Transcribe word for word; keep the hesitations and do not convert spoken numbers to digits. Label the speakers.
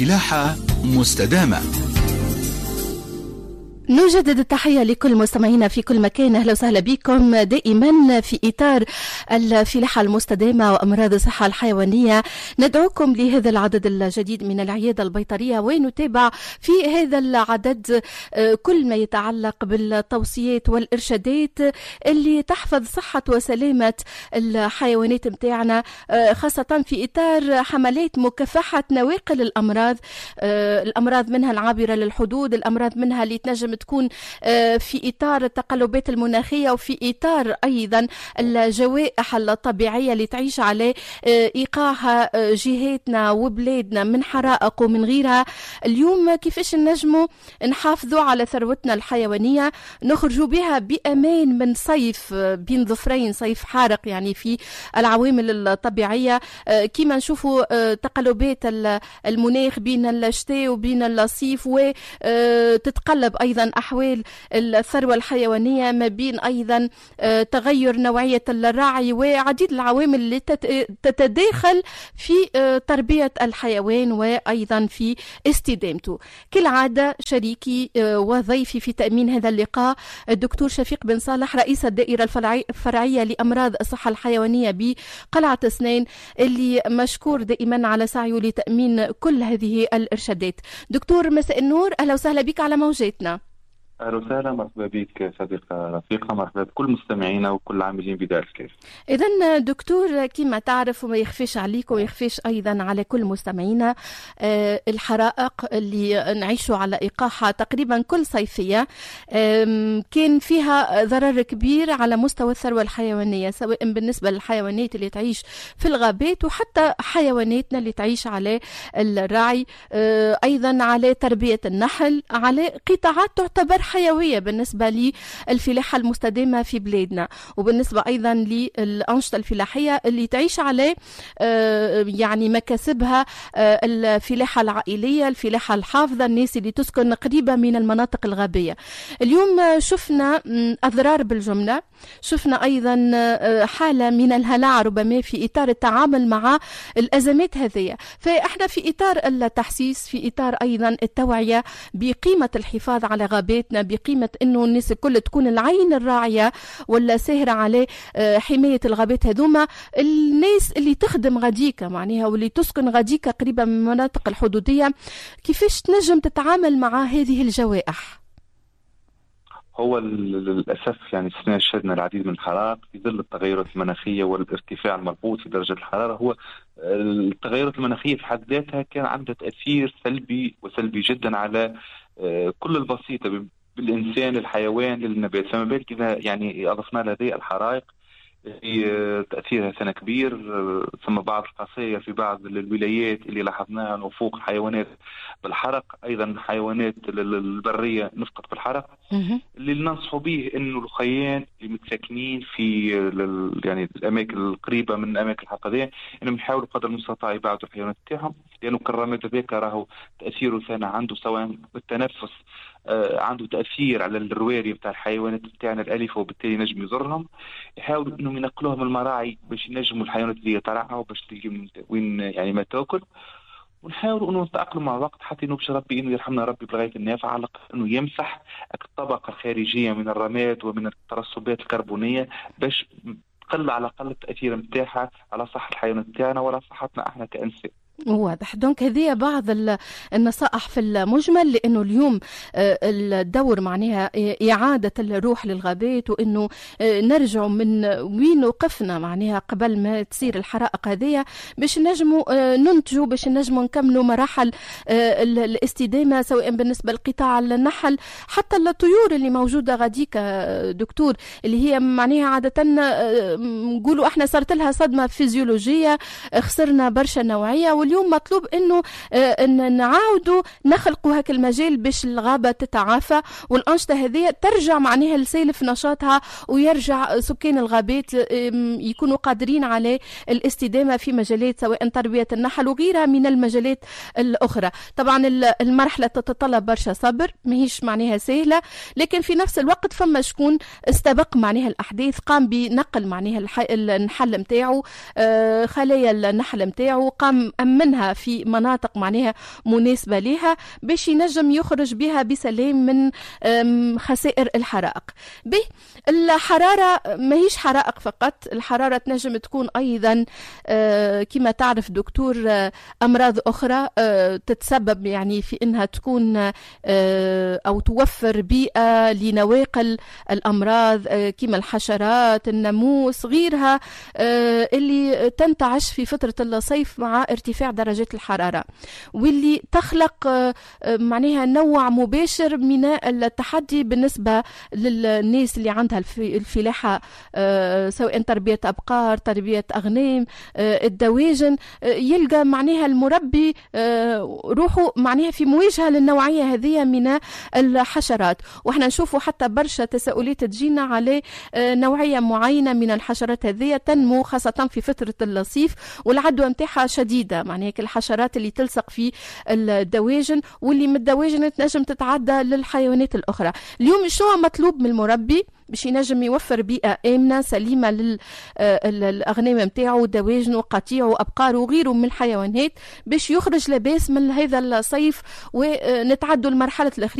Speaker 1: الفلاحة مستدامة.
Speaker 2: نجدد التحية لكل مستمعينا في كل مكان. أهلا وسهلا بكم دائما في إطار الفلاحة المستدامة وأمراض الصحة الحيوانية. ندعوكم لهذا العدد الجديد من العيادة البيطرية، ونتابع في هذا العدد كل ما يتعلق بالتوصيات والإرشادات اللي تحفظ صحة وسلامة الحيوانات متاعنا، خاصة في إطار حملات مكافحة نواقل الأمراض، الأمراض منها العابرة للحدود، الأمراض منها اللي تنجم تكون في إطار التقلبات المناخية، وفي إطار أيضا الجوائح الطبيعية اللي تعيش على إيقاعها جهاتنا وبلادنا من حرائق ومن غيرها. اليوم كيفاش نجموا نحافظوا على ثروتنا الحيوانية، نخرجوا بها بأمان من صيف بين ظفرين، صيف حارق يعني في العوامل الطبيعية، كما نشوفوا تقلبات المناخ بين الشتاء وبين الصيف، وتتقلب أيضا أحوال الثروة الحيوانية ما بين أيضا تغير نوعية الرعي وعديد العوامل اللي تتداخل في تربية الحيوان وأيضا في استدامته. كالعادة شريكي وضيفي في تأمين هذا اللقاء الدكتور شفيق بن صالح، رئيس الدائرة الفرعية لأمراض الصحة الحيوانية بقلعة سنين، اللي مشكور دائما على سعيه لتأمين كل هذه الإرشادات. دكتور مساء النور، أهلا وسهلا بك على موجاتنا.
Speaker 3: أهلا وسهلا، مرحبا بك صديقة رفيقة، مرحبا بكل مستمعينا وكل عاملين بدار الكيف.
Speaker 2: إذن دكتور، كما تعرف وما يخفيش عليك وما يخفيش أيضا على كل مستمعينا، آه الحرائق اللي نعيشوا على إيقاعها تقريبا كل صيفية كان فيها ضرر كبير على مستوى الثروة الحيوانية، سواء بالنسبة للحيوانات اللي تعيش في الغابات وحتى حيواناتنا اللي تعيش على الرعي، آه أيضا على تربية النحل، على قطاعات تعتبر حيوية بالنسبة للفلاحة المستدامة في بلادنا، وبالنسبة أيضا للأنشطة الفلاحية اللي تعيش على يعني مكاسبها الفلاحة العائلية، الفلاحة الحافظة، الناس اللي تسكن قريبة من المناطق الغابية. اليوم شفنا أضرار بالجملة، شفنا أيضا حالة من الهلع ربما في إطار التعامل مع الأزمات هذه. فإحنا في إطار التحسيس، في إطار أيضا التوعية بقيمة الحفاظ على غاباتنا، بقيمة انه الناس الكل تكون العين الراعية ولا ساهرة على حماية الغابات هذوما، الناس اللي تخدم غاديكا معناها واللي تسكن غاديكا قريبة من المناطق الحدودية، كيفاش تنجم تتعامل مع هذه الجوائح؟
Speaker 3: هو للأسف يعني السنة شهدنا العديد من الحرائق في ظل التغيرات المناخية والارتفاع الملحوظ في درجة الحرارة. هو التغيرات المناخية في حد ذاتها كان عندها تأثير سلبي وسلبي جدا على كل البسيطة بالإنسان، الحيوان، للنبات، فما بالك إذا يعني أضفنا لديه الحرائق تأثيرها سنة كبير. ثم بعض القصايا في بعض الولايات اللي لاحظناها نفوق الحيوانات بالحرق، أيضا حيوانات البرية نفقد بالحرق. اللي ننصحوا به إنه الخيان اللي متساكنين في يعني الأماكن القريبة من أماكن الحقدية إنهم يحاولوا قدر المستطاع يبعدوا الحيوانات تاعهم، لأنه كرامات ذاك راهو تأثيره ثاني عنده سواء بالتنفس، آه عنده تأثير على الرواري بتاع الحيوانات بتاعنا الأليفة، وبالتالي نجم يضرهم. يحاولوا إنهم ينقلوهم المراعي باش ينجموا الحيوانات اللي ترعى وباش تلقي وين يعني ما تاكل، ونحاولوا انه نتاقلم مع الوقت حتى انه باش ربي انه يرحمنا ربي بالغايه النافعه، على انه يمسح الطبقه الخارجيه من الرماد ومن الترسبات الكربونيه باش تقل على الاقل التاثير نتاعها على صحه الحيوانات تاعنا ولا صحتنا احنا كانسان.
Speaker 2: واضح. دونك هذه بعض النصائح في المجمل، لأنه اليوم الدور معناها إعادة الروح للغابات، وأنه نرجع من وين وقفنا معناها قبل ما تصير الحرائق هذه، باش نجموا ننتجوا، باش نجموا نكملوا مراحل الاستدامة، سواء بالنسبة لقطاع النحل حتى الطيور اللي موجودة غاديك دكتور، اللي هي معناها عادة نقولوا احنا صارت لها صدمة فيزيولوجية، خسرنا برشا نوعية، واليوم مطلوب انه نعاودوا نخلقوا هاك المجال باش الغابه تتعافى والانشطه هذه ترجع معناها لسالف نشاطها، ويرجع سكان الغابات يكونوا قادرين على الاستدامه في مجالات سواء تربيه النحل وغيرها من المجالات الاخرى. طبعا المرحله تتطلب برشا صبر، ماهيش معناها سهله، لكن في نفس الوقت فما شكون استبق معناها الاحداث، قام بنقل معناها النحل نتاعو، خلايا النحل نتاعو، قام أمن منها في مناطق معناها مناسبة لها باش ينجم يخرج بها بسلام من خسائر الحرائق. به الحرارة ماهيش حرائق فقط، الحرارة تنجم تكون أيضا كما تعرف دكتور أمراض أخرى تتسبب يعني في أنها تكون أو توفر بيئة لنواقل الأمراض كما الحشرات، الناموس، غيرها اللي تنتعش في فترة الصيف مع ارتفاع درجات الحرارة، واللي تخلق معناها نوع مباشر من التحدي بالنسبة للناس اللي عندها الفلاحة سواء تربية أبقار، تربية أغنام، الدواجن. يلقى معناها المربي روحه معناها في مواجهة للنوعية هذه من الحشرات. وإحنا نشوفوا حتى برشا تساؤلات تجينا على نوعية معينة من الحشرات هذه تنمو خاصة في فترة الصيف والعدوى متاعها شديدة، معناها الحشرات اللي تلصق في الدواجن واللي من الدواجن تنجم تتعدى للحيوانات الأخرى. اليوم شو مطلوب من المربي باش ينجم يوفر بيئة آمنة سليمة للأغنام متاعو، دواجن وقطيع وأبقار وغيره من الحيوانات باش يخرج لباس من هذا الصيف ونتعدوا المرحلة الأخيرة